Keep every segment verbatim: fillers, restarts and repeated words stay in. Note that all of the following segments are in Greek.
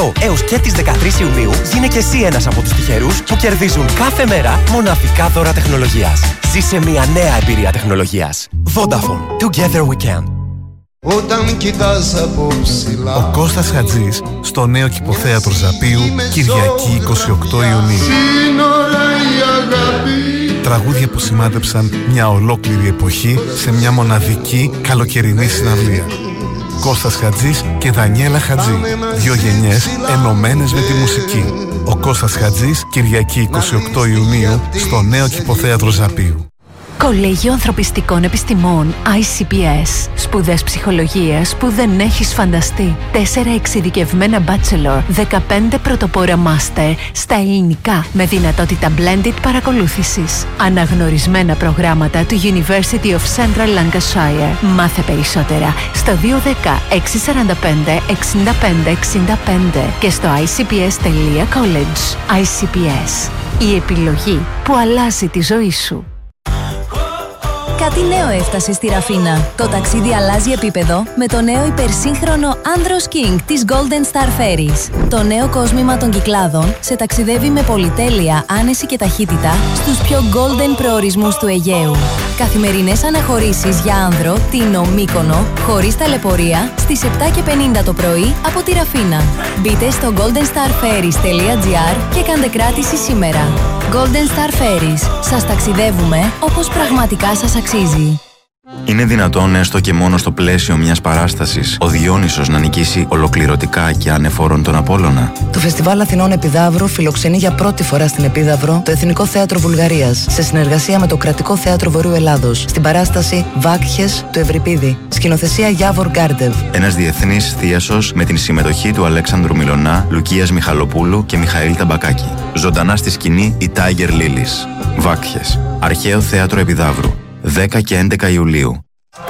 αυτό, έως και τις δεκατρείς Ιουνίου γίνε και εσύ ένας από τους τυχερούς που κερδίζουν κάθε μέρα μοναδικά δώρα τεχνολογίας. Ζήσε μια νέα εμπειρία τεχνολογίας. Vodafone. Together we can. Όταν κοιτάς από ψηλά. Ο Κώστας Χατζής στο νέο κηποθέατρο Ζαπίου, Κυριακή είκοσι οκτώ Ιουνίου. Τραγούδια που σημάδεψαν μια ολόκληρη εποχή σε μια μοναδική καλοκαιρινή συναυλία. Κώστας Χατζής και Δανιέλα Χατζή. Δύο γενιές ενωμένες με τη μουσική. Ο Κώστας Χατζής, Κυριακή είκοσι οκτώ Ιουνίου, στο νέο κηποθέατρο Ζαπίου. Κολέγιο Ανθρωπιστικών Επιστημών άι σι πι ες. Σπουδές ψυχολογίας που δεν έχεις φανταστεί. Τέσσερα εξειδικευμένα bachelor, δεκαπέντε πρωτοπόρα master στα ελληνικά με δυνατότητα blended παρακολούθησης. Αναγνωρισμένα προγράμματα του University of Central Lancashire. Μάθε περισσότερα στο δύο ένα μηδέν έξι τέσσερα πέντε εξήντα πέντε εξήντα πέντε και στο άι σι πι ες τελεία college. άι σι πι ες. Η επιλογή που αλλάζει τη ζωή σου. Κάτι νέο έφτασε στη Ραφίνα. Το ταξίδι αλλάζει επίπεδο με το νέο υπερσύγχρονο Andros King της Golden Star Ferries. Το νέο κόσμημα των Κυκλάδων σε ταξιδεύει με πολυτέλεια, άνεση και ταχύτητα στους πιο golden προορισμούς του Αιγαίου. Καθημερινές αναχωρήσεις για άνδρο, Τίνο, Μύκονο, χωρίς ταλαιπωρία, στις επτά και πενήντα το πρωί από τη Ραφίνα. Μπείτε στο golden star ferries τελεία gr και κάντε κράτηση σήμερα. Golden Star Ferries. Σας ταξιδεύουμε όπως πραγματικά σας αξίζει. Είναι δυνατόν έστω και μόνο στο πλαίσιο μιας παράστασης ο Διόνυσος να νικήσει ολοκληρωτικά και ανεφόρον τον Απόλλωνα? Το Φεστιβάλ Αθηνών Επιδαύρου φιλοξενεί για πρώτη φορά στην Επίδαυρο το Εθνικό Θέατρο Βουλγαρίας σε συνεργασία με το Κρατικό Θέατρο Βορείου Ελλάδος στην παράσταση Βάκχες του Ευρυπίδη. Σκηνοθεσία Γιάβορ Γκάρντεβ. Ένας διεθνής θίασος με την συμμετοχή του Αλέξανδρου Μιλωνά, Λουκίας Μιχαλοπούλου και Μιχαήλ Ταμπακάκη. Ζωντανά στη σκηνή η Tiger Lilies. Βάκχες. Αρχαίο Θέατρο Επιδαύρου. δέκα και έντεκα Ιουλίου.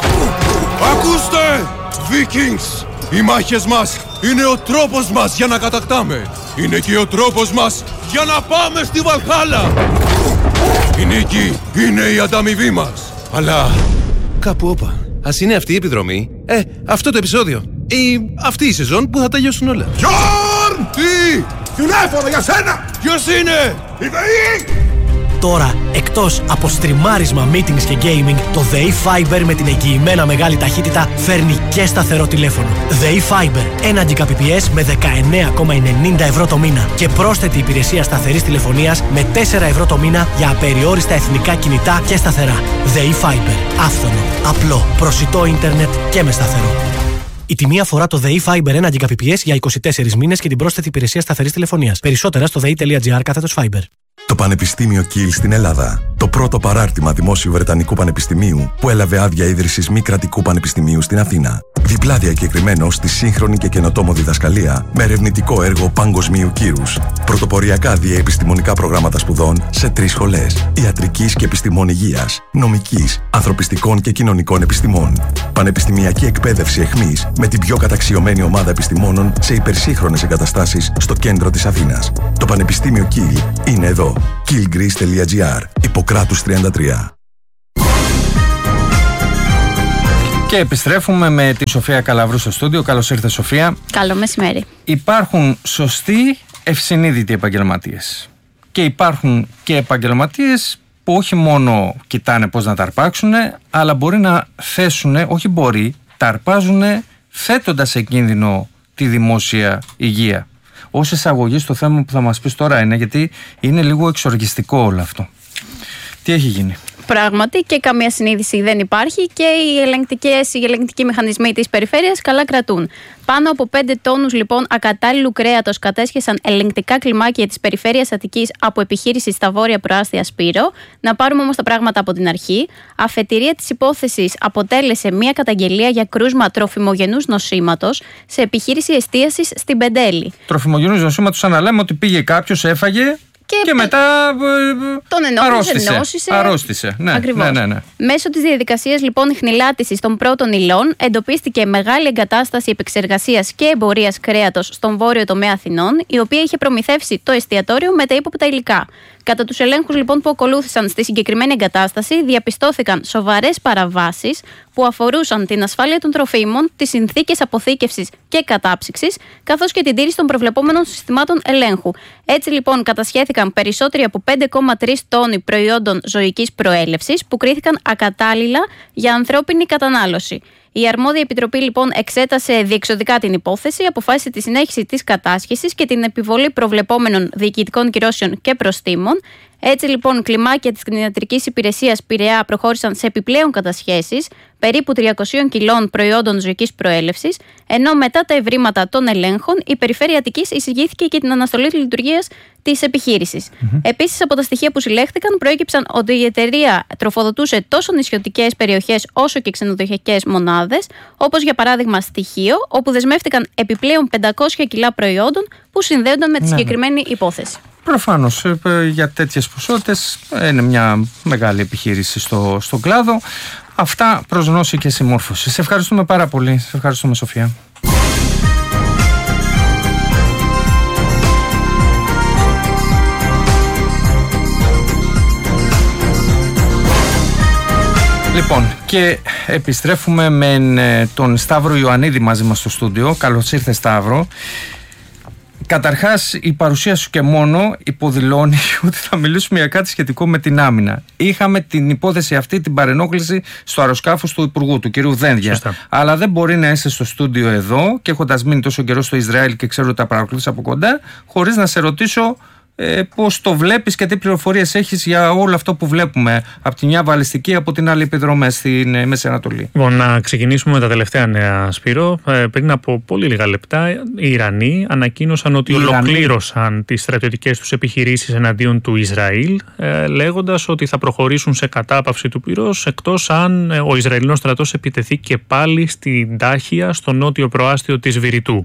Ακούστε! Vikings! Οι μάχες μας είναι ο τρόπος μας για να κατακτάμε. Είναι και ο τρόπος μας για να πάμε στη Βαλχάλα. Η νίκη είναι η ανταμοιβή μας. Αλλά κάπου όπα. Ας είναι αυτή η επιδρομή. Ε, αυτό το επεισόδιο. Ή αυτή η σεζόν που θα τελειώσουν όλα. Γιόρν! Τι! Τηλέφωνο για σένα! Ποιος είναι? Η ΔΕΗ! Τώρα, εκτός από στριμάρισμα, meetings και gaming, το ΔΕΗ Fiber με την εγγυημένα μεγάλη ταχύτητα φέρνει και σταθερό τηλέφωνο. ΔΕΗ Fiber, ένα Gbps με δεκαεννέα κόμμα ενενήντα ευρώ το μήνα και πρόσθετη υπηρεσία σταθερής τηλεφωνίας με τέσσερα ευρώ το μήνα για απεριόριστα εθνικά κινητά και σταθερά. ΔΕΗ Fiber, άφθονο, απλό, προσιτό ίντερνετ και με σταθερό. Η τιμή αφορά το ΔΕΗ Fiber ένα Gbps για είκοσι τέσσερις μήνες και την πρόσθετη υπηρεσία σταθερής τηλεφωνίας. Περισσότερα στο δei.gr κάθετος Fiber. Το Πανεπιστήμιο Κιλ στην Ελλάδα. Το πρώτο παράρτημα δημόσιου Βρετανικού Πανεπιστημίου που έλαβε άδεια ίδρυσης μη κρατικού πανεπιστημίου στην Αθήνα. Διπλά διακεκριμένο στη σύγχρονη και καινοτόμο διδασκαλία με ερευνητικό έργο παγκοσμίου κύρους. Πρωτοποριακά διαεπιστημονικά προγράμματα σπουδών σε τρεις σχολές: ιατρικής και επιστημών υγείας, νομικής, ανθρωπιστικών και κοινωνικών επιστημών. Πανεπιστημιακή εκπαίδευση εχμής με την πιο καταξιωμένη ομάδα επιστημόνων σε υπερσύγχρονες εγκαταστάσεις στο κέντρο της Αθήνας. Το Πανεπιστήμιο Κιλ είναι εδώ. κιλ γκρις τελεία gr. Ιπποκράτους τριάντα τρία. Και επιστρέφουμε με τη Σοφία Καλαβρού στο στούντιο. Καλώς ήρθες, Σοφία. Καλό μεσημέρι. Υπάρχουν σωστοί, ευσυνείδητοι επαγγελματίες. Και υπάρχουν και επαγγελματίες που όχι μόνο κοιτάνε πώς να τα αρπάξουν, αλλά μπορεί να θέσουν, όχι μπορεί, τα αρπάζουν θέτοντας σε κίνδυνο τη δημόσια υγεία. Ως εισαγωγή στο θέμα που θα μας πεις τώρα είναι, γιατί είναι λίγο εξοργιστικό όλο αυτό. Τι έχει γίνει? Πράγματι και καμία συνείδηση δεν υπάρχει και οι, ελεγκτικές, οι ελεγκτικοί μηχανισμοί της περιφέρειας καλά κρατούν. Πάνω από πέντε τόνους λοιπόν ακατάλληλου κρέατος κατέσχεσαν ελεγκτικά κλιμάκια της περιφέρειας Αττικής από επιχείρηση στα βόρεια προάστια Σπύρο. Να πάρουμε όμως τα πράγματα από την αρχή. Αφετηρία της υπόθεσης αποτέλεσε μια καταγγελία για κρούσμα τροφιμογενούς νοσήματος σε επιχείρηση εστίασης στην Πεντέλη. Τροφιμογενούς νοσήματος, σαν να λέμε ότι πήγε κάποιος, έφαγε. Και, και μετά τον αρρώστησε. Ενώσισε. αρρώστησε. Ναι, Ακριβώς. Ναι, ναι, ναι. Μέσω της διαδικασίας λοιπόν χνηλάτισης των πρώτων υλών εντοπίστηκε μεγάλη εγκατάσταση επεξεργασίας και εμπορίας κρέατος στον βόρειο τομέα Αθηνών, η οποία είχε προμηθεύσει το εστιατόριο με τα ύποπτα υλικά. Κατά τους ελέγχους λοιπόν που ακολούθησαν στη συγκεκριμένη εγκατάσταση, διαπιστώθηκαν σοβαρές παραβάσεις που αφορούσαν την ασφάλεια των τροφίμων, τις συνθήκες αποθήκευσης και κατάψυξης, καθώς και την τήρηση των προβλεπόμενων συστημάτων ελέγχου. Έτσι λοιπόν κατασχέθηκαν περισσότεροι από πέντε κόμμα τρία τόνοι προϊόντων ζωικής προέλευσης που κρίθηκαν ακατάλληλα για ανθρώπινη κατανάλωση. Η αρμόδια επιτροπή λοιπόν εξέτασε διεξοδικά την υπόθεση, αποφάσισε τη συνέχιση της κατάσχεσης και την επιβολή προβλεπόμενων διοικητικών κυρώσεων και προστίμων. Έτσι λοιπόν, κλιμάκια της κτηνιατρικής υπηρεσίας Πειραιά προχώρησαν σε επιπλέον κατασχέσεις περίπου τριακόσια κιλών προϊόντων ζωικής προέλευσης, ενώ μετά τα ευρήματα των ελέγχων η Περιφέρεια Αττικής εισηγήθηκε και την αναστολή της λειτουργίας της επιχείρησης. Mm-hmm. Επίσης, από τα στοιχεία που συλλέχθηκαν, προέκυψαν ότι η εταιρεία τροφοδοτούσε τόσο νησιωτικές περιοχές όσο και ξενοδοχειακές μονάδες, όπως για παράδειγμα στοιχείο, όπου δεσμεύτηκαν επιπλέον πεντακόσια κιλά προϊόντων που συνδέονταν με τη συγκεκριμένη ναι. υπόθεση. Προφανώς για τέτοιες ποσότητες είναι μια μεγάλη επιχείρηση στο, στον κλάδο. Αυτά προς γνώση και συμμόρφωση. Σε ευχαριστούμε πάρα πολύ. Σε ευχαριστούμε, Σοφία. Λοιπόν, και επιστρέφουμε με τον Σταύρο Ιωαννίδη μαζί μας στο στούντιο. Καλώς ήρθε, Σταύρο. Καταρχάς, η παρουσία σου και μόνο υποδηλώνει ότι θα μιλήσουμε για κάτι σχετικό με την άμυνα. Είχαμε την υπόθεση αυτή, την παρενόχληση στο αεροσκάφος του Υπουργού, του κ. Δένδια. Σωστά. Αλλά δεν μπορεί να είσαι στο στούντιο εδώ και έχοντας μείνει τόσο καιρό στο Ισραήλ και ξέρω ότι τα παρακολουθείς από κοντά, χωρίς να σε ρωτήσω ε, πώς το βλέπεις και τι πληροφορίες έχεις για όλο αυτό που βλέπουμε από τη μια βαλιστική, από την άλλη επιδρομές στην ε, Μέση Ανατολή. Λοιπόν, να ξεκινήσουμε με τα τελευταία νέα, Σπύρο. Ε, πριν από πολύ λίγα λεπτά, οι Ιρανοί ανακοίνωσαν ότι οι ολοκλήρωσαν Ιρανοί. τις στρατιωτικές τους επιχειρήσεις εναντίον του Ισραήλ, ε, λέγοντας ότι θα προχωρήσουν σε κατάπαυση του πυρός, εκτός αν ε, ο Ισραηλινός στρατός επιτεθεί και πάλι στην Τάχια, στο νότιο προάστιο της Βηρητού.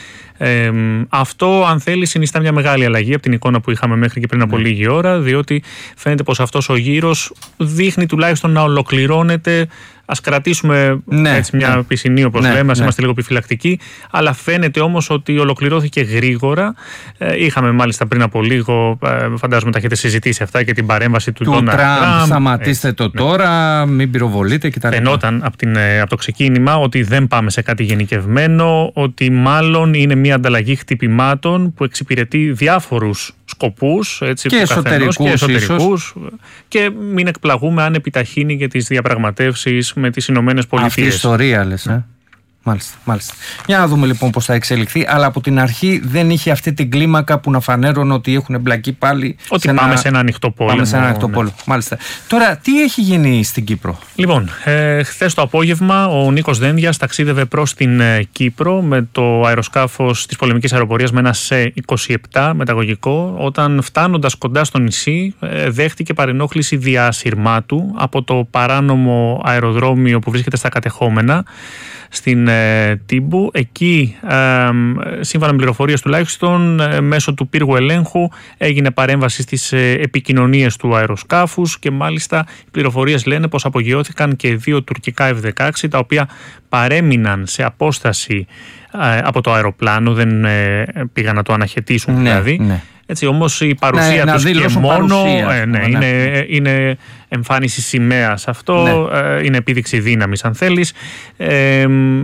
Ε, αυτό, αν θέλει, συνιστά μια μεγάλη αλλαγή από την εικόνα που είχαμε μέχρι και πριν από ναι. λίγη ώρα, διότι φαίνεται πως αυτός ο γύρος δείχνει τουλάχιστον να ολοκληρώνεται. Ας κρατήσουμε ναι, έτσι μια ναι. πισινή, όπως ναι, λέμε, ας ναι. είμαστε λίγο επιφυλακτικοί, αλλά φαίνεται όμως ότι ολοκληρώθηκε γρήγορα. Ε, είχαμε μάλιστα πριν από λίγο, ε, φαντάζομαι τα έχετε συζητήσει αυτά, και την παρέμβαση του Ντόναλντ Τραμπ. Σταματήστε ε, το ναι. τώρα, μην πυροβολείτε κτλ. Φαινόταν από, την, από το ξεκίνημα ότι δεν πάμε σε κάτι γενικευμένο, ότι μάλλον είναι μια ανταλλαγή χτυπημάτων που εξυπηρετεί διάφορους σκοπούς, έτσι, και εσωτερικούς, και, εσωτερικούς και μην εκπλαγούμε αν επιταχύνει και τις διαπραγματεύσεις με τις Ηνωμένες Πολιτείες. Αυτή η ιστορία λες, ε? Μάλιστα, μάλιστα. Για να δούμε λοιπόν πώς θα εξελιχθεί, αλλά από την αρχή δεν είχε αυτή την κλίμακα που να φανέρωνε ότι έχουν εμπλακεί πάλι. Ότι σε πάμε ένα... σε ένα ανοιχτό πόλεμο. Πάμε σε ένα ανοιχτό ναι. πόλεμο. Μάλιστα. Τώρα, τι έχει γίνει στην Κύπρο? Λοιπόν, ε, χθες το απόγευμα ο Νίκος Δένδιας ταξίδευε προς την ε, Κύπρο με το αεροσκάφος της πολεμικής αεροπορίας με ένα Σε είκοσι επτά μεταγωγικό, όταν φτάνοντας κοντά στο νησί ε, δέχτηκε παρενόχληση διασυρμάτου από το παράνομο αεροδρόμιο που βρίσκεται στα κατεχόμενα στην ε, Τύμπου. Εκεί, ε, σύμφωνα με πληροφορίες τουλάχιστον, ε, μέσω του πύργου ελέγχου έγινε παρέμβαση στις ε, επικοινωνίες του αεροσκάφους, και μάλιστα οι πληροφορίες λένε πως απογειώθηκαν και δύο τουρκικά εφ δεκαέξι, τα οποία παρέμειναν σε απόσταση ε, από το αεροπλάνο, δεν ε, πήγαν να το αναχαιτήσουν ναι, δηλαδή. Ναι. Έτσι, όμως η παρουσία ναι, τους και μόνο παρουσία, ε, ναι, ναι. Είναι, είναι εμφάνιση σημαίας αυτό, ναι. ε, είναι επίδειξη δύναμης αν θέλεις, ε,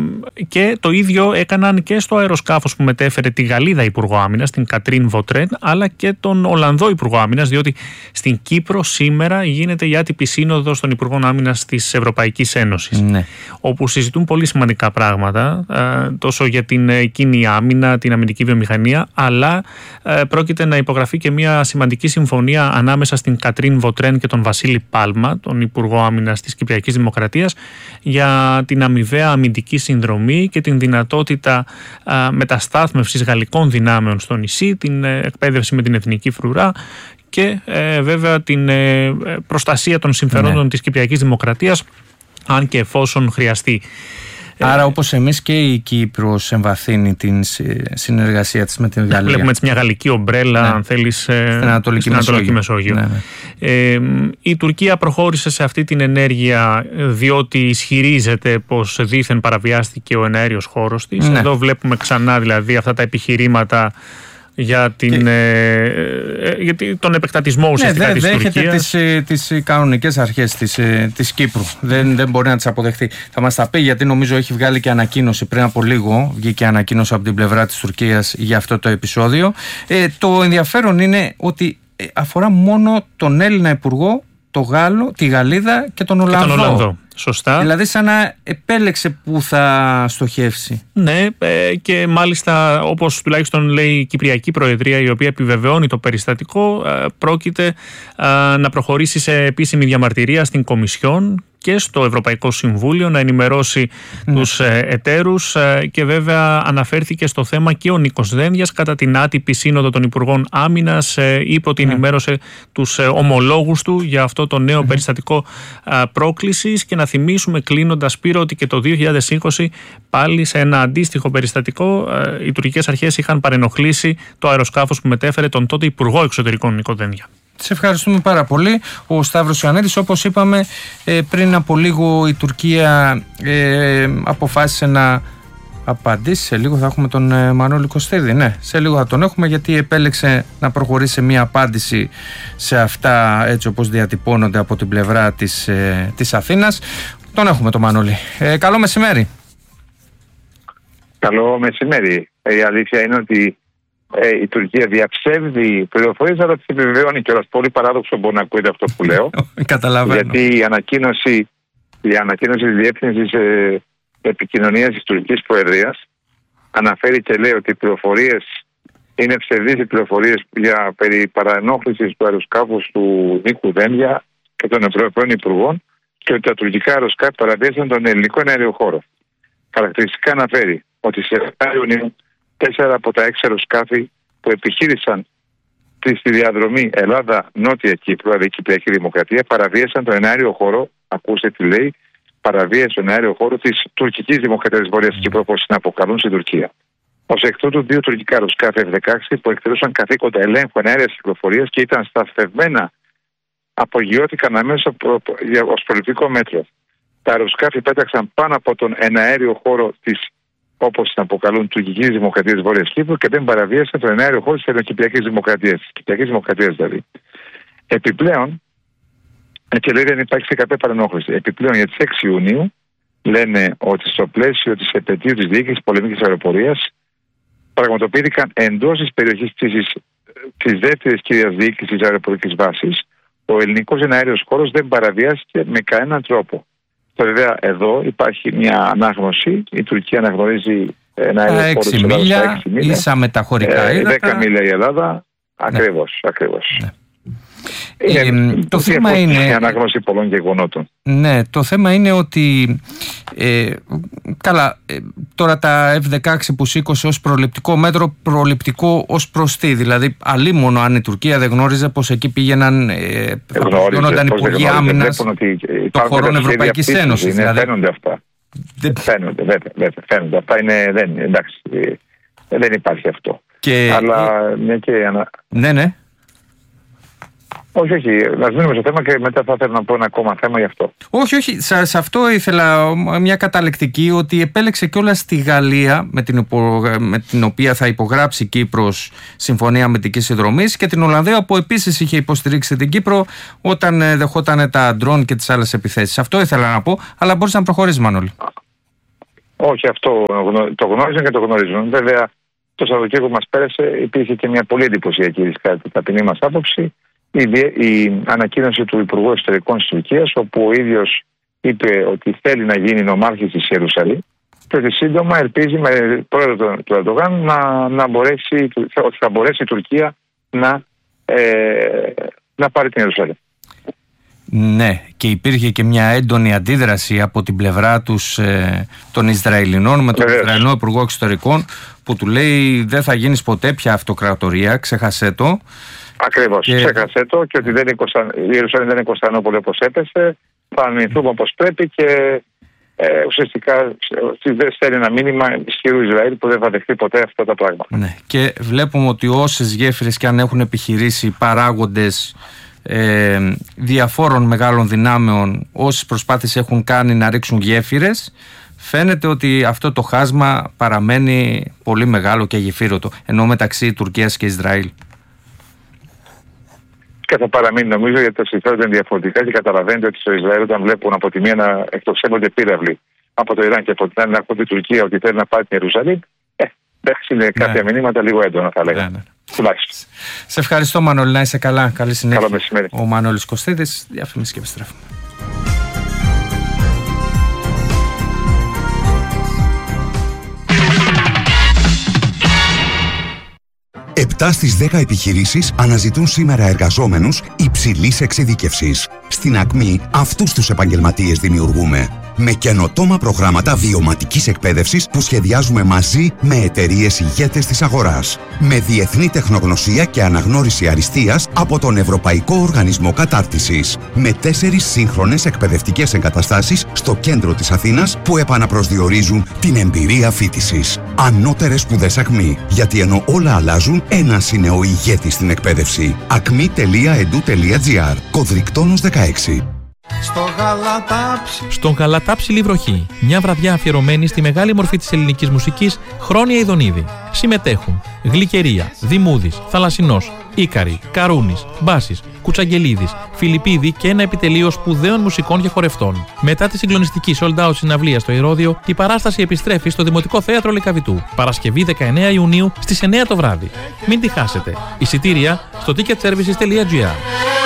και το ίδιο έκαναν και στο αεροσκάφος που μετέφερε τη Γαλλίδα Υπουργό Άμυνας, την Κατρίν Βοτρέν, αλλά και τον Ολλανδό Υπουργό Άμυνας, διότι στην Κύπρο σήμερα γίνεται η άτυπη σύνοδος των Υπουργών Άμυνας της Ευρωπαϊκής Ένωσης, ναι. όπου συζητούν πολύ σημαντικά πράγματα, ε, τόσο για την κοινή άμυνα, την αμυντική βιομηχανία, αλλά ε, πρόκειται να υπογραφεί και μια σημαντική συμφωνία ανάμεσα στην Κατρίν Βοτρέν και τον Βασίλη Πάλμα, τον Υπουργό Άμυνας της Κυπριακής Δημοκρατίας, για την αμοιβαία αμυντική συνδρομή και την δυνατότητα α, μεταστάθμευσης γαλλικών δυνάμεων στο νησί, την ε, εκπαίδευση με την εθνική φρουρά και ε, βέβαια την ε, προστασία των συμφερόντων ναι. της Κυπριακής Δημοκρατίας, αν και εφόσον χρειαστεί. Άρα, όπως εμείς, και η Κύπρος εμβαθύνει την συνεργασία της με την Γαλλία. Βλέπουμε έτσι μια γαλλική ομπρέλα, ναι. αν θέλεις, στην Ανατολική, στην Ανατολική Μεσόγειο. Μεσόγειο. Ναι, ναι. Ε, η Τουρκία προχώρησε σε αυτή την ενέργεια διότι ισχυρίζεται πως δήθεν παραβιάστηκε ο εναέριος χώρος της. Ναι. Εδώ βλέπουμε ξανά δηλαδή αυτά τα επιχειρήματα για, την, και... ε, ε, για τον επεκτατισμό ουσιαστικά ναι, της Τουρκίας. Ναι, δέχεται τις, τις κανονικές αρχές της, της Κύπρου. Δεν, δεν μπορεί να τις αποδεχθεί. Θα μας τα πει, γιατί νομίζω έχει βγάλει και ανακοίνωση πριν από λίγο. Βγήκε ανακοίνωση από την πλευρά της Τουρκίας για αυτό το επεισόδιο. Ε, το ενδιαφέρον είναι ότι αφορά μόνο τον Έλληνα Υπουργό, το Γάλλο, τη Γαλλίδα και τον Ολλανδό. Και τον Ολλανδό. Σωστά. Δηλαδή σαν να επέλεξε που θα στοχεύσει. Ναι, και μάλιστα όπως τουλάχιστον λέει η Κυπριακή Προεδρία, η οποία επιβεβαιώνει το περιστατικό, πρόκειται να προχωρήσει σε επίσημη διαμαρτυρία στην Κομισιόν και στο Ευρωπαϊκό Συμβούλιο, να ενημερώσει ναι. τους εταίρους, και βέβαια αναφέρθηκε στο θέμα και ο Νίκος Δένδιας κατά την άτυπη σύνοδο των Υπουργών Άμυνας. Είπε ότι ναι. ενημέρωσε τους ομολόγους του για αυτό το νέο mm-hmm. περιστατικό πρόκλησης. Και να θυμίσουμε κλείνοντας, Σπύρο, ότι και το δύο χιλιάδες είκοσι πάλι σε ένα αντίστοιχο περιστατικό οι τουρκικές αρχές είχαν παρενοχλήσει το αεροσκάφος που μετέφερε τον τότε Υπουργό Εξωτερικών Νίκο Δένδια. Σε ευχαριστούμε πάρα πολύ. Ο Σταύρος Ιωαννίδης, όπως είπαμε πριν από λίγο, η Τουρκία ε, αποφάσισε να απαντήσει. Σε λίγο θα έχουμε τον ε, Μανώλη Κωστίδη. Ναι, σε λίγο θα τον έχουμε, γιατί επέλεξε να προχωρήσει σε μια απάντηση σε αυτά, έτσι όπως διατυπώνονται από την πλευρά της, ε, της Αθήνας. Τον έχουμε τον Μανώλη. Ε, καλό μεσημέρι. Καλό μεσημέρι. Η αλήθεια είναι ότι Ε, η Τουρκία διαψεύδει πληροφορίες, αλλά τις επιβεβαιώνει κιόλας. Πολύ παράδοξο μπορεί να ακούγεται αυτό που λέω. Καταλαβαίνω. Γιατί η ανακοίνωση, η ανακοίνωση της Διεύθυνσης ε, Επικοινωνίας της Τουρκικής Προεδρίας αναφέρει και λέει ότι οι πληροφορίες είναι ψευδείς, οι πληροφορίες για περί παρανόχλησης του αεροσκάφους του Νίκου Δένδια και των Ευρωπαίων Υπουργών, και ότι τα τουρκικά αεροσκάφη παραβίασαν τον ελληνικό εναέριο χώρο. Χαρακτηριστικά αναφέρει ότι σε επτά Ιουνίου τέσσερα από τα έξι αεροσκάφη που επιχείρησαν στη διαδρομή Ελλάδα-Νότια Κύπρου, δηλαδή η Κυπριακή Δημοκρατία, παραβίασαν τον εναέριο χώρο, ακούστε τι λέει, παραβίασε τον εναέριο χώρο της τουρκικής Δημοκρατίας Βορειάς Κύπρου, όπως την αποκαλούν στην Τουρκία. Ως εκ τούτου, δύο τουρκικά αεροσκάφη εφ δεκαέξι που εκτελούσαν καθήκοντα ελέγχου εναέριας κυκλοφορίας και ήταν σταθευμένα, απογειώθηκαν αμέσως ως προληπτικό μέτρο. Τα αεροσκάφη πέταξαν πάνω από τον εναέριο χώρο της, όπως την αποκαλούν, τουρκικής Δημοκρατίας Βόρειας Κύπρου, και δεν παραβίασαν τον εναέριο χώρο της Κυπριακής Δημοκρατίας. Της Κυπριακής Δημοκρατίας δηλαδή. Επιπλέον, και λέει δεν υπάρχει σε κάποια παρενόχληση. Επιπλέον, για τις έξι Ιουνίου λένε ότι στο πλαίσιο της επετείου της διοίκησης πολεμικής αεροπορίας πραγματοποιήθηκαν εντός της περιοχής πτήσης της δεύτερης κυρίας διοίκησης αεροπορικής βάσης, ο ελληνικός εναέριος χώρος δεν παραβιάστηκε με κανέναν τρόπο. Βέβαια, εδώ υπάρχει μια ανάγνωση. Η Τουρκία αναγνωρίζει ένα αέριο χώρο της μίλια, ίσα μεταχωρικά ύδατα. δέκα μίλια η Ελλάδα. Ακριβώς, ναι. ακριβώς. Ναι. Ε, ε, το θέμα είναι η ανάγνωση πολλών γεγονότων. Ναι, το θέμα είναι ότι ε, καλά, ε, τώρα τα εφ δεκαέξι που σήκωσε ως προληπτικό μέτρο, προληπτικό ως προς τι? Δηλαδή, αλίμονο αν η Τουρκία δεν γνώριζε πως εκεί πήγαιναν ε, γνώριζαν υπουργοί άμυνας των χωρών Ευρωπαϊκής Ένωσης. Δηλαδή, φαίνονται αυτά. Δεν... Φαίνονται, βέβαια, βέβαια, φαίνονται. Αυτά είναι, δεν, εντάξει, δεν υπάρχει αυτό. Και... Αλλά ναι, και... ναι, ναι. Όχι, όχι. Να μείνουμε στο θέμα και μετά θα θέλω να πω ένα ακόμα θέμα γι' αυτό. Όχι, όχι. Σε, σε αυτό ήθελα μια καταλεκτική, ότι επέλεξε κιόλας τη Γαλλία, με την, υπο, με την οποία θα υπογράψει η Κύπρος συμφωνία αμυντικής συνδρομής, και την Ολλανδία, που επίσης είχε υποστηρίξει την Κύπρο όταν δεχόταν τα ντρόν και τις άλλες επιθέσεις. Αυτό ήθελα να πω, αλλά μπορείς να προχωρήσεις, Μανώλη. Όχι, αυτό το γνώριζαν και το γνωρίζουν. Βέβαια, το Σαββατοκύριακο που μας πέρασε υπήρχε και μια πολύ εντυπωσιακή, κατά την ταπεινή μας άποψη, Η, η ανακοίνωση του Υπουργού Εξωτερικών της Τουρκίας, όπου ο ίδιος είπε ότι θέλει να γίνει νομάρχης της Ιερουσαλήμ και ότι σύντομα ελπίζει με πρόεδρο του Ερντογάν να, να μπορέσει, ότι θα μπορέσει η Τουρκία να, ε, να πάρει την Ιερουσαλήμ. Ναι, και υπήρχε και μια έντονη αντίδραση από την πλευρά τους ε, των Ισραηλινών με τον Βεβαίως. Ισραηλινό Υπουργό Εξωτερικών, που του λέει δεν θα γίνεις ποτέ πια αυτοκρατορία, ξέχασέ το. Ακριβώς, και... ξέχασε το, και ότι δεν είναι Κωνσταν... η Ιερουσαλήμ δεν είναι Κωνσταντινούπολη όπως έπεσε. Θα αμυνθούμε όπως πρέπει και ε, ουσιαστικά δεν στέλνει ένα μήνυμα ισχυρού Ισραήλ που δεν θα δεχτεί ποτέ αυτά τα πράγματα. Ναι. Και βλέπουμε ότι όσες γέφυρες και αν έχουν επιχειρήσει παράγοντες ε, διαφόρων μεγάλων δυνάμεων, όσες προσπάθειες έχουν κάνει να ρίξουν γέφυρες, φαίνεται ότι αυτό το χάσμα παραμένει πολύ μεγάλο και γεφύρωτο, ενώ μεταξύ Τουρκίας και Ισραήλ. Και θα παραμείνει, νομίζω, γιατί τα συμφέροντα είναι διαφορετικά και καταλαβαίνετε ότι στο Ισραήλ, όταν βλέπουν από τη μία να εκτοξεύονται πύραυλοι από το Ιράν και από την άλλη να ακούει την Τουρκία ότι θέλει να πάρει την Ιερουσαλήμ, ε, εντάξει, είναι κάποια ναι. μηνύματα λίγο έντονα, θα λέγαμε. Ναι, ναι. Τουλάχιστον. Σε ευχαριστώ, Μανώλη, να είσαι καλά. Καλή συνέχεια. Καλό μεσημέρι. Ο Μανώλης Κωστίδης, διαφημίσεις και επιστρέφουμε. Επτά στις δέκα επιχειρήσεις αναζητούν σήμερα εργαζόμενους υψηλής εξειδίκευσης. Στην Ακμή αυτούς τους επαγγελματίες δημιουργούμε. Με καινοτόμα προγράμματα βιωματικής εκπαίδευσης που σχεδιάζουμε μαζί με εταιρείες ηγέτες της αγοράς. Με διεθνή τεχνογνωσία και αναγνώριση αριστείας από τον Ευρωπαϊκό Οργανισμό Κατάρτισης. Με τέσσερις σύγχρονες εκπαιδευτικές εγκαταστάσεις στο κέντρο της Αθήνας που επαναπροσδιορίζουν την εμπειρία φοιτησης. Ανώτερες σπουδές Ακμή. Γιατί ενώ όλα αλλάζουν, ένας είναι ο ηγέτης στην εκπαίδευση. ακμή τελεία ed τελεία gr. Κωδρικτόνος δεκαέξι. Στο Γαλατάψι. Στον Γαλατάψι Λιβροχή. Μια βραδιά αφιερωμένη στη μεγάλη μορφή της ελληνικής μουσικής, Χρόνια Ιδονίδη. Συμμετέχουν Γλυκερία, Δημούδης, Θαλασσινός, Ίκαρη, Καρούνης, Μπάσης, Κουτσαγγελίδης, Φιλιππίδη και ένα επιτελείο σπουδαίων μουσικών και χορευτών. Μετά τη συγκλονιστική sold out συναυλία στο Ηρώδειο, η παράσταση επιστρέφει στο Δημοτικό Θέατρο Λυκαβητού. Παρασκευή δεκαεννέα Ιουνίου στις εννέα το βράδυ. Μην τη χάσετε. Εισιτήρια στο ticket services τελεία gr.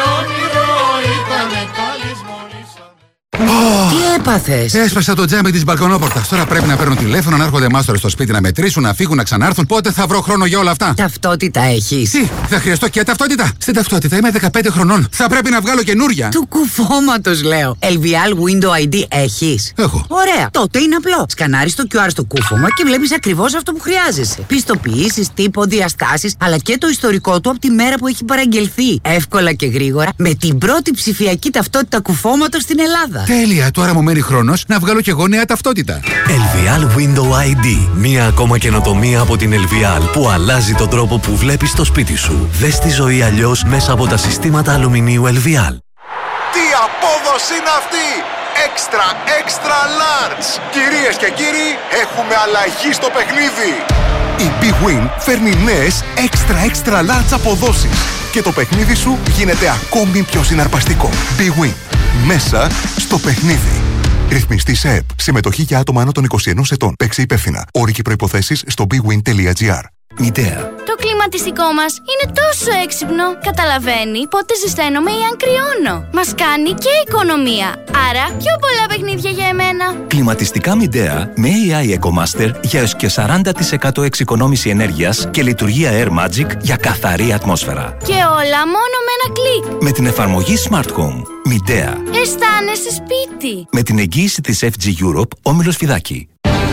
Τι έπαθες? Έσπασα το τζάμι της μπαλκονόπορτας. Τώρα πρέπει να παίρνω τηλέφωνο, να έρχονται μάστορες στο σπίτι να μετρήσουν, να φύγουν, να ξανάρθουν. Πότε θα βρω χρόνο για όλα αυτά? Ταυτότητα έχεις? Τι, θα χρειαστώ και ταυτότητα? Στην ταυτότητα είμαι δεκαπέντε χρονών. Θα πρέπει να βγάλω καινούρια. Του κουφώματος λέω. ελ βι ελ Window άι ντι έχεις? Έχω. Ωραία. Τότε είναι απλό. Σκανάρεις το κιου αρ στο κούφωμα και βλέπεις ακριβώς αυτό που χρειάζεσαι. Πιστοποιήσεις, τύπο, διαστάσεις, αλλά και το ιστορικό του από τη μέρα που έχει παραγγελθεί. Εύκολα και γρήγορα με την πρώτη ψηφιακή ταυτότητα κουφώματος στην Ελλάδα. Τέλεια, τώρα μου μένει χρόνος να βγάλω κι εγώ νέα ταυτότητα. ελ βι ελ Window άι ντι. Μία ακόμα καινοτομία από την ελ βι ελ που αλλάζει τον τρόπο που βλέπεις το σπίτι σου. Δες τη ζωή αλλιώς μέσα από τα συστήματα αλουμινίου ελ βι ελ. Τι απόδοση είναι αυτή! Extra, extra large! Κυρίες και κύριοι, έχουμε αλλαγή στο παιχνίδι! Η Big Win φέρνει νέες extra, extra large αποδόσεις και το παιχνίδι σου γίνεται ακόμη πιο συναρπαστικό. Big Win. Μέσα στο παιχνίδι. Ρυθμιστή ΣΕΠ. Συμμετοχή για άτομα άνω των είκοσι ενός ετών. Παίξε υπεύθυνα. Όροι και προϋποθέσεις στο big win τελεία gr. Μητέα. Το κλιματιστικό μας είναι τόσο έξυπνο. Καταλαβαίνει πότε ζεσταίνομαι ή αν κρυώνω. Μας κάνει και οικονομία. Άρα πιο πολλά παιχνίδια για εμένα. Κλιματιστικά Μητέα με έι άι EcoMaster για έως και σαράντα τοις εκατό εξοικονόμηση ενέργειας και λειτουργία Air Magic για καθαρή ατμόσφαιρα. Και όλα μόνο με ένα κλικ. Με την εφαρμογή Smart Home. Μητέα. Αισθάνεσαι σπίτι. Με την εγγύηση της εφ τζι Europe, Όμιλος Φιδάκη.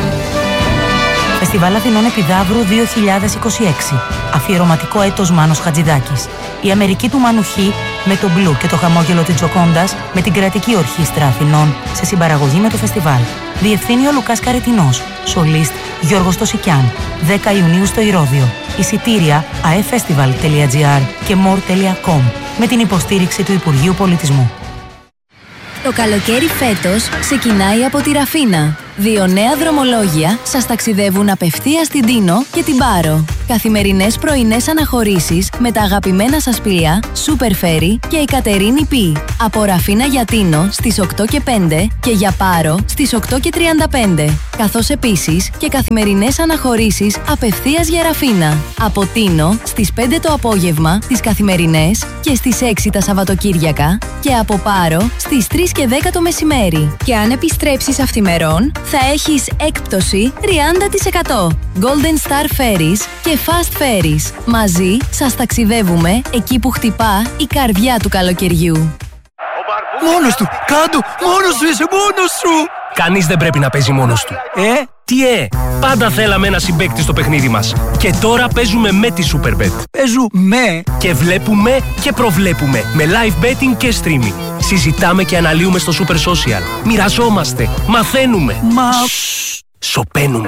Φεστιβάλ Αθηνών Επιδαύρου δύο χιλιάδες είκοσι έξι. Αφιερωματικό έτος Μάνος Χατζηδάκης. Η Αμερική του Μανουχή με τον Μπλου και το χαμόγελο της Τζοκόντας με την Κρατική Ορχήστρα Αθηνών σε συμπαραγωγή με το φεστιβάλ. Διευθύνει ο Λουκάς Καρετινός. Σολίστ Γιώργος Τοσικιάν. δέκα Ιουνίου στο Ηρώδειο. Εισιτήρια a f festival τελεία gr και more τελεία com με την υποστήριξη του Υπουργείου Πολιτισμού. Το καλοκαίρι φέτος ξεκινάει από τη Ραφίνα. Δύο νέα δρομολόγια σας ταξιδεύουν απευθείας στην Τίνο και την Πάρο. Καθημερινές πρωινές αναχωρήσεις με τα αγαπημένα σας πλοία Super Ferry και η Κατερίνη Πι. Από Ραφίνα για Τίνο στις οκτώ και πέντε και για Πάρο στις οκτώ και τριάντα πέντε. Καθώς επίσης και καθημερινές αναχωρήσεις απευθείας για Ραφίνα. Από Τίνο στις πέντε το απόγευμα τις καθημερινές και στις έξι τα Σαββατοκύριακα και από Πάρο στις τρεις και δέκα το μεσημέρι. Και αν επιστρέψεις αυθημερών θα έχεις έκπτωση τριάντα τοις εκατό. Golden Star Ferries και Fast Ferries. Μαζί σας ταξιδεύουμε εκεί που χτυπά η καρδιά του καλοκαιριού. Μόνος του! Κάντο! Μόνος σου είσαι! Μόνος σου! Κανείς δεν πρέπει να παίζει μόνος του. Ε, τι ε! Πάντα θέλαμε ένα συμπαίκτη στο παιχνίδι μας. Και τώρα παίζουμε με τη Superbet. Παίζουμε! Και βλέπουμε και προβλέπουμε. Με live betting και streaming. Συζητάμε και αναλύουμε στο Super Social. Μοιραζόμαστε. Μαθαίνουμε. Μα... Σοπαίνουμε.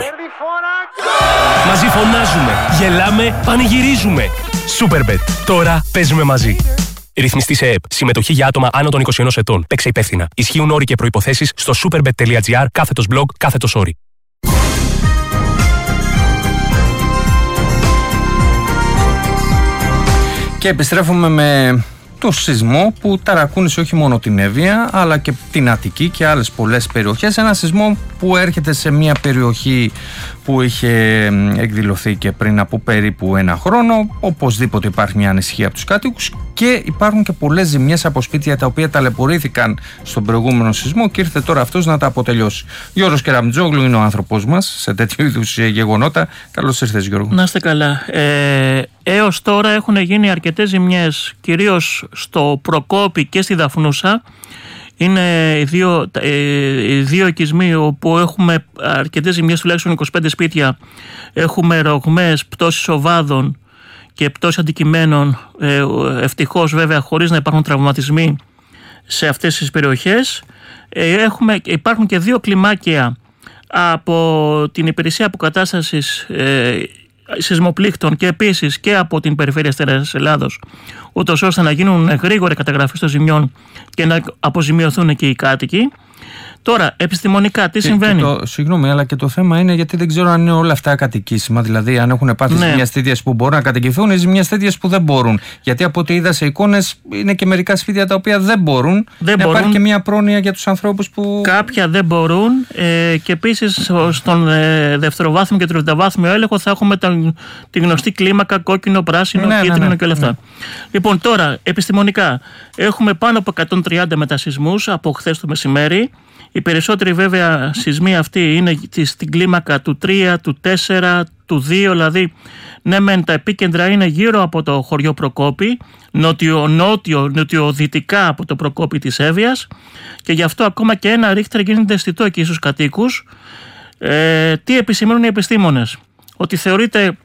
Μαζί φωνάζουμε. Γελάμε. Πανηγυρίζουμε. Superbet. Τώρα παίζουμε μαζί. Ρυθμιστή σε ΕΕΠ. Συμμετοχή για άτομα άνω των είκοσι ενός ετών. Παίξε υπεύθυνα. Ισχύουν όροι και προϋποθέσεις στο superbet.gr κάθετος blog κάθετος όροι. Και επιστρέφουμε με το σεισμό που ταρακούνησε όχι μόνο την Εύβοια αλλά και την Αττική και άλλες πολλές περιοχές. Ένα σεισμό που έρχεται σε μια περιοχή που είχε εκδηλωθεί και πριν από περίπου ένα χρόνο. Οπωσδήποτε υπάρχει μια ανησυχία από τους κάτοικους και υπάρχουν και πολλές ζημιές από σπίτια τα οποία ταλαιπωρήθηκαν στον προηγούμενο σεισμό και ήρθε τώρα αυτός να τα αποτελειώσει. Γιώργος Κεραμτζόγλου είναι ο άνθρωπός μας σε τέτοιου είδους γεγονότα. Καλώς ήρθες, Γιώργο. Να είστε καλά. Ε, έως τώρα έχουν γίνει αρκετές ζημιές, κυρίως στο Προκόπη και στη Δαφνούσα. Είναι οι δύο, οι δύο οικισμοί όπου έχουμε αρκετές ζημιές, τουλάχιστον είκοσι πέντε σπίτια. Έχουμε ρογμές, πτώσεις οβάδων και πτώσεις αντικειμένων, ευτυχώς βέβαια χωρίς να υπάρχουν τραυματισμοί σε αυτές τις περιοχές. Έχουμε, υπάρχουν και δύο κλιμάκια από την Υπηρεσία Αποκατάστασης ε, Σεισμοπλήκτων και επίσης και από την Περιφέρεια Αστέρας Ελλάδος, ούτως ώστε να γίνουν γρήγορη καταγραφή των ζημιών και να αποζημιωθούν και οι κάτοικοι. Τώρα, επιστημονικά, τι και, συμβαίνει. Και το, συγγνώμη, αλλά και το θέμα είναι γιατί δεν ξέρω αν είναι όλα αυτά κατοικήσιμα. Δηλαδή, αν έχουν πάθει ναι. ζημιές τέτοιες που μπορούν να κατοικηθούν ή ζημιές τέτοιες που δεν μπορούν. Γιατί από ό,τι είδα σε εικόνες, είναι και μερικά σπίτια τα οποία δεν μπορούν. Δεν να μπορούν. Υπάρχει και μια πρόνοια για τους ανθρώπους που. Κάποια δεν μπορούν. Ε, και επίσης, στον ε, δευτεροβάθμιο και τριτοβάθμιο έλεγχο θα έχουμε τα, τη γνωστή κλίμακα κόκκινο, πράσινο, ναι, κίτρινο ναι, ναι, και όλα αυτά. Ναι. Λοιπόν, τώρα, επιστημονικά, έχουμε πάνω από εκατόν τριάντα μετασεισμούς από χθες το μεσημέρι. Οι περισσότεροι βέβαια σεισμοί αυτοί είναι στην κλίμακα του τρία, του τέσσερα, του δύο, δηλαδή ναι μεν τα επίκεντρα είναι γύρω από το χωριό Προκόπη, νότιο-νότιο, νοτιοδυτικά από το Προκόπη της Εύβοιας και γι' αυτό ακόμα και ένα ρίχτερ γίνεται αισθητό εκεί στους κατοίκους. Ε, τι επισημαίνουν οι επιστήμονες? Ότι θεωρείται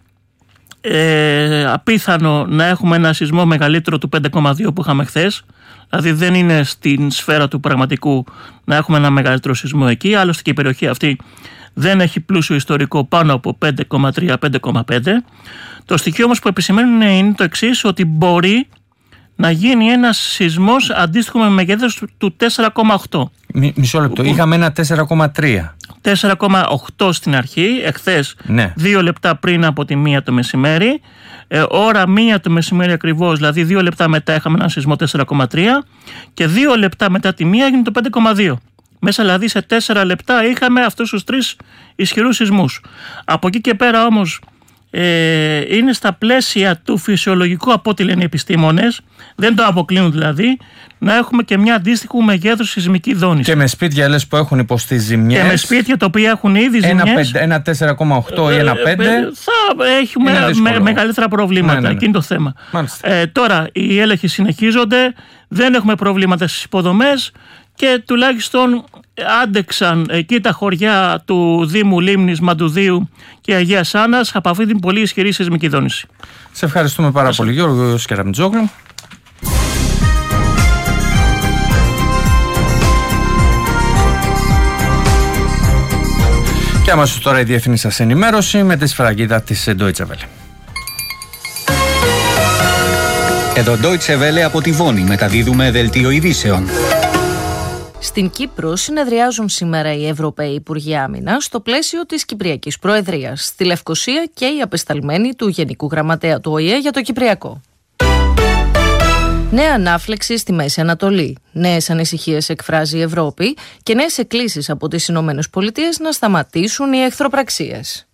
ε, απίθανο να έχουμε ένα σεισμό μεγαλύτερο του πέντε κόμμα δύο που είχαμε χθες. Δηλαδή δεν είναι στην σφαίρα του πραγματικού να έχουμε ένα μεγαλύτερο σεισμό εκεί. Άλλωστε και η περιοχή αυτή δεν έχει πλούσιο ιστορικό πάνω από πέντε κόμμα τρία με πέντε κόμμα πέντε. Το στοιχείο όμως που επισημαίνουν είναι το εξής, ότι μπορεί να γίνει ένας σεισμός αντίστοιχο με μεγέθος του τέσσερα κόμμα οκτώ. Μ, μισό λεπτό, είχαμε ένα τέσσερα κόμμα τρία. τέσσερα κόμμα οκτώ στην αρχή, εχθές, ναι. δύο λεπτά πριν από τη μία το μεσημέρι. Ε, ώρα μία το μεσημέρι ακριβώς, δηλαδή δύο λεπτά μετά είχαμε ένα σεισμό τέσσερα κόμμα τρία και δύο λεπτά μετά τη μία έγινε το πέντε κόμμα δύο. Μέσα δηλαδή σε τέσσερα λεπτά είχαμε αυτούς τους τρεις ισχυρούς σεισμούς. Από εκεί και πέρα όμως ε, είναι στα πλαίσια του φυσιολογικού, από ό,τι λένε οι επιστήμονες, δεν το αποκλείουν δηλαδή, να έχουμε και μια αντίστοιχου μεγέθους σεισμική δόνηση. Και με σπίτια λες που έχουν υποστεί ζημιές. Και με σπίτια τα οποία έχουν ήδη ζημιές. Ένα τέσσερα κόμμα οκτώ ή ένα πέντε. Θα έχουμε με, μεγαλύτερα προβλήματα. Ναι, ναι. Εκείνο το θέμα. Ε, τώρα οι έλεγχοι συνεχίζονται. Δεν έχουμε προβλήματα στις υποδομές. Και τουλάχιστον άντεξαν εκεί τα χωριά του Δήμου Λίμνης, Μαντουδίου και Αγίας Άννας από αυτή την πολύ ισχυρή σεισμική δόνηση. Σε ευχαριστούμε πάρα Άσαι. πολύ, Γιώργο Κεραμτζόγλου. Και αμέσως τώρα η διεθνή σας ενημέρωση με τη σφραγίδα της Deutsche Welle. Εδώ Deutsche Welle από τη Βόνη, μεταδίδουμε δελτίο ειδήσεων. Στην Κύπρο συνεδριάζουν σήμερα οι Ευρωπαίοι Υπουργοί Άμυνας στο πλαίσιο της Κυπριακής Προεδρίας. Στη Λευκοσία και οι απεσταλμένοι του Γενικού Γραμματέα του Ο Η Ε για το Κυπριακό. Νέα ανάφλεξη στη Μέση Ανατολή. Νέες ανησυχίες εκφράζει η Ευρώπη και νέες εκκλήσεις από τις Ηνωμένες Πολιτείες να σταματήσουν οι εχθροπραξίες.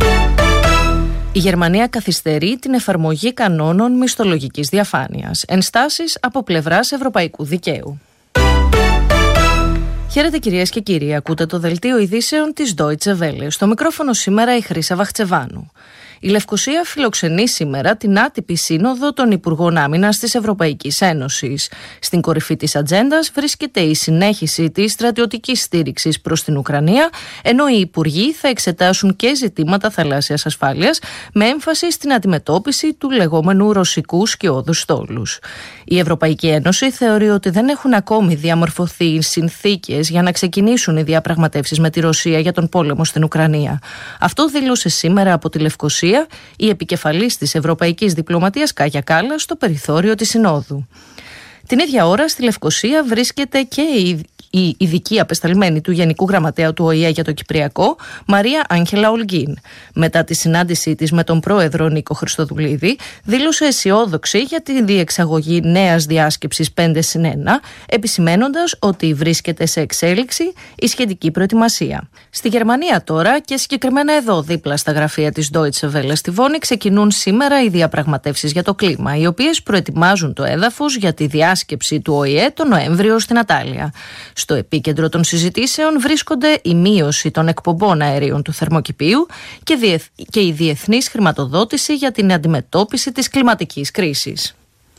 Η Γερμανία καθυστερεί την εφαρμογή κανόνων μισθολογικής διαφάνειας. Ενστάσεις από πλευράς ευρωπαϊκού δικαίου. Χαίρετε κυρίες και κύριοι, ακούτε το δελτίο ειδήσεων της Deutsche Welle. Στο μικρόφωνο σήμερα η Χρύσα Βαχτσεβάνου. Η Λευκοσία φιλοξενεί σήμερα την άτυπη σύνοδο των Υπουργών Άμυνας της Ευρωπαϊκής Ένωσης. Στην κορυφή της ατζέντας βρίσκεται η συνέχιση της στρατιωτικής στήριξης προς την Ουκρανία, ενώ οι Υπουργοί θα εξετάσουν και ζητήματα θαλάσσιας ασφάλειας, με έμφαση στην αντιμετώπιση του λεγόμενου ρωσικού σκιώδου στόλους. Η Ευρωπαϊκή Ένωση θεωρεί ότι δεν έχουν ακόμη διαμορφωθεί συνθήκες για να ξεκινήσουν οι διαπραγματεύσεις με τη Ρωσία για τον πόλεμο στην Ουκρανία. Αυτό δήλωσε σήμερα από τη Λευκοσία η επικεφαλής της Ευρωπαϊκής Διπλωματίας Κάγια Κάλλας στο περιθώριο της Συνόδου. Την ίδια ώρα στη Λευκοσία βρίσκεται και η η ειδική απεσταλμένη του Γενικού Γραμματέα του Ο Η Ε για το Κυπριακό, Μαρία Άγγελα Ολγκίν. Μετά τη συνάντησή της με τον πρόεδρο Νίκο Χριστοδουλίδη, δήλωσε αισιόδοξη για τη διεξαγωγή νέας διάσκεψης πέντε συν ένα, επισημένοντας ότι βρίσκεται σε εξέλιξη η σχετική προετοιμασία. Στη Γερμανία τώρα, και συγκεκριμένα εδώ δίπλα στα γραφεία της Deutsche Welle στη Βόνη, ξεκινούν σήμερα οι διαπραγματεύσεις για το κλίμα, οι οποίες προετοιμάζουν το έδαφος για τη διάσκεψη του Ο Η Ε τον Νοέμβριο στην Ατάλια. Στο επίκεντρο των συζητήσεων βρίσκονται η μείωση των εκπομπών αερίων του θερμοκηπίου και, διεθ... και η διεθνής χρηματοδότηση για την αντιμετώπιση της κλιματικής κρίσης.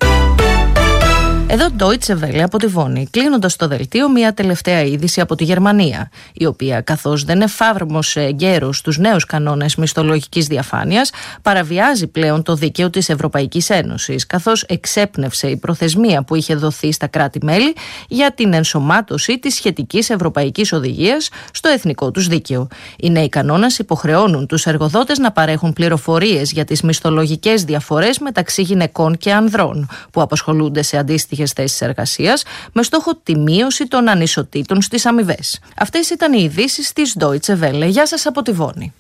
Εδώ Deutsche Welle από τη Βόνη, κλείνοντας το δελτίο μια τελευταία είδηση από τη Γερμανία, η οποία, καθώς δεν εφάρμοσε εγκαίρως τους νέους κανόνες μισθολογικής διαφάνειας, παραβιάζει πλέον το δίκαιο της Ευρωπαϊκής Ένωσης, καθώς εξέπνευσε η προθεσμία που είχε δοθεί στα κράτη-μέλη για την ενσωμάτωση της σχετικής ευρωπαϊκής οδηγίας στο εθνικό τους δίκαιο. Οι νέοι κανόνες υποχρεώνουν τους εργοδότες να παρέχουν πληροφορίες για τις μισθολογικές διαφορές μεταξύ γυναικών και ανδρών που απασχολούνται σε αντίστοιχες θέσεις εργασίας, με στόχο τη μείωση των ανισοτήτων στις αμοιβές. Αυτές ήταν οι ειδήσεις της Deutsche Welle. Γεια σας από τη Βόνη.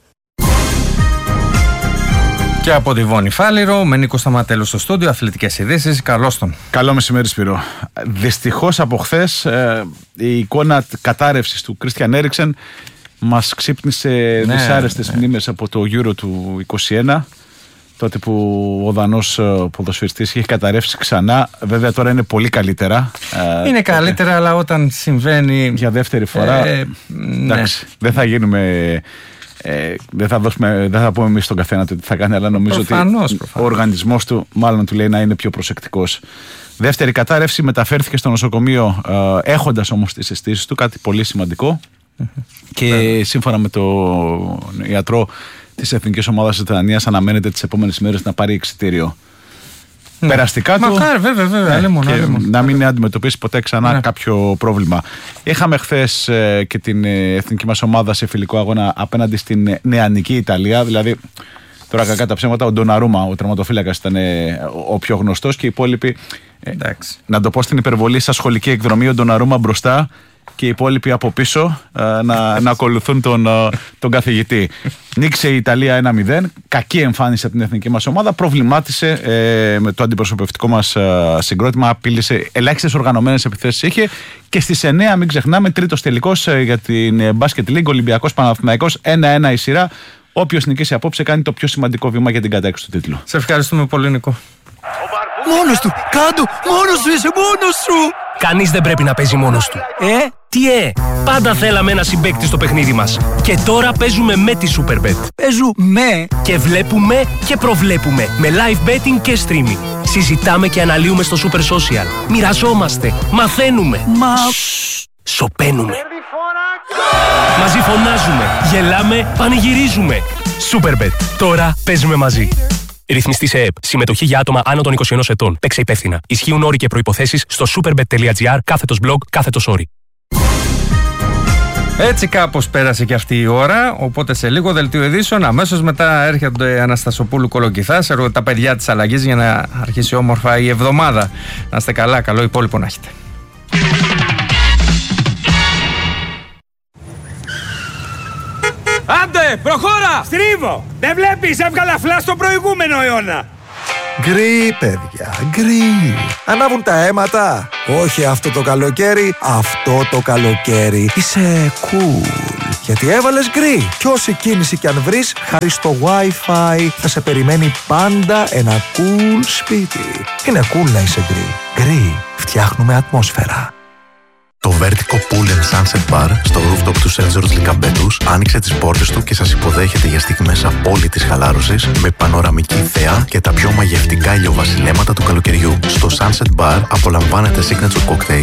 Και από τη Βόνη Φάληρο, με Νίκο Σταματέλο στο στούντιο, αθλητικές ειδήσεις. Καλώς τον. Καλό μεσημέρι, Σπύρο. Δυστυχώς από χθες ε, η εικόνα κατάρρευσης του Κρίστιαν Έριξεν μας ξύπνησε ναι, δυσάρεστες ναι. μνήμες από το Euro του είκοσι ένα. Τότε που ο Δανός ποδοσφαιριστής είχε καταρρεύσει ξανά. Βέβαια τώρα είναι πολύ καλύτερα. Είναι τότε, καλύτερα, αλλά όταν συμβαίνει για δεύτερη φορά, ε, εντάξει, ναι. δεν θα γίνουμε, ε, δεν, θα δώσουμε, δεν θα πούμε εμείς στον καθένα τι θα κάνει, αλλά νομίζω προφανώς, ότι προφανώς. ο οργανισμός του μάλλον του λέει να είναι πιο προσεκτικός. Δεύτερη κατάρρευση, μεταφέρθηκε στο νοσοκομείο ε, έχοντας όμως τις αισθήσεις του, κάτι πολύ σημαντικό. Mm-hmm. Και yeah. σύμφωνα με τον ιατρό της Εθνικής Ομάδας της Δανίας αναμένεται τις επόμενες ημέρες να πάρει εξιτήριο. Ναι. Περαστικά του. Μακάρι, βέβαια, βέβαια. Ναι, λέμον, και λέμον. να μην αντιμετωπίσει ποτέ ξανά ναι. κάποιο πρόβλημα. Είχαμε χθες ε, και την ε, εθνική μας ομάδα σε φιλικό αγώνα απέναντι στην ε, νεανική Ιταλία. Δηλαδή, τώρα κακά τα ψέματα, ο Ντοναρούμα, ο τερματοφύλακας, ήταν ε, ο πιο γνωστός και οι υπόλοιποι. Ε, να το πω στην υπερβολή, στα σχολική εκδρομή, ο Ντοναρούμα μπροστά και οι υπόλοιποι από πίσω ε, να, να ακολουθούν τον, ε, τον καθηγητή. Νίκησε η Ιταλία ένα μηδέν, κακή εμφάνιση από την εθνική μας ομάδα, προβλημάτισε ε, με το αντιπροσωπευτικό μας ε, συγκρότημα, απείλησε, ελάχιστες οργανωμένες επιθέσεις είχε και στις εννέα, μην ξεχνάμε, τρίτος τελικός ε, για την ε, Basket League, Ολυμπιακός Παναθηναϊκός, ένα ένα η σειρά. Όποιος νικήσει απόψε κάνει το πιο σημαντικό βήμα για την κατάκτηση του τίτλου. Σε ευχαριστούμε πολύ, Νικό. Μόνος του! Κάντο! Μόνος σου είσαι! Μόνος σου! Κανείς δεν πρέπει να παίζει μόνος του. Ε, τι ε! Πάντα θέλαμε ένα συμπαίκτη στο παιχνίδι μας. Και τώρα παίζουμε με τη Superbet. Παίζουμε! Και βλέπουμε και προβλέπουμε. Με live betting και streaming. Συζητάμε και αναλύουμε στο Super Social. Μοιραζόμαστε. Μαθαίνουμε. Μα... Σοπαίνουμε. Μαζί φωνάζουμε. Γελάμε. Πανηγυρίζουμε. Superbet. Τώρα παίζουμε μαζί. Ρυθμιστή σε ΕΕΠ. Συμμετοχή για άτομα άνω των είκοσι ενός ετών. Παίξε υπεύθυνα. Ισχύουν όροι και προϋποθέσεις στο superbet.gr κάθετος blog κάθετος όροι. Έτσι κάπως πέρασε και αυτή η ώρα. Οπότε σε λίγο δελτίο ειδήσεων. Αμέσως μετά έρχεται Αναστασοπούλου Κολοκυθάς, τα παιδιά της αλλαγής, για να αρχίσει όμορφα η εβδομάδα. Να είστε καλά. Καλό υπόλοιπο να έχετε. Άντε, προχώρα! Στρίβω! Δεν βλέπεις, έβγαλα φλα στο προηγούμενο αιώνα! Γκρι, παιδιά, γκρι. Ανάβουν τα αίματα. Όχι αυτό το καλοκαίρι, αυτό το καλοκαίρι. Είσαι cool. Γιατί έβαλες γκρι. Κι όση κίνηση κι αν βρεις, χάρη στο Wi-Fi θα σε περιμένει πάντα ένα cool σπίτι. Είναι cool να είσαι γκρι. Γκρι. Φτιάχνουμε ατμόσφαιρα. Το Vertico Pool and Sunset Bar στο rooftop του Σεντ Τζόρτζ Λικαμπέτους άνοιξε τις πόρτες του και σας υποδέχεται για στιγμές απόλυτης χαλάρωσης με πανοραμική θέα και τα πιο μαγευτικά ηλιοβασιλέματα του καλοκαιριού. Στο Sunset Bar απολαμβάνετε signature cocktail